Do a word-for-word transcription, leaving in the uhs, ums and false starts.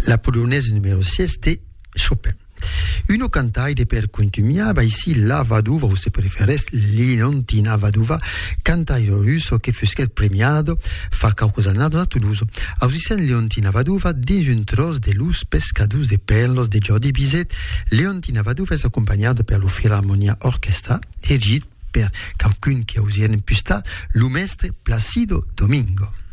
la polonaise numéro six de Chopin. Une cantaide per continuiava ici la Vaduva, o se preferes Leontina Vaduva, cantaide russo che fusquet premiado fa caucosanato a Toulouse. Ausisen Leontina Vaduva dis un tros de luz pescadus de perlos de Jody Bizet. Leontina Vaduva es accompagnada per la Philharmonia Orchestra e git per qualcun che ausien impustat, lo mestre Placido Domingo.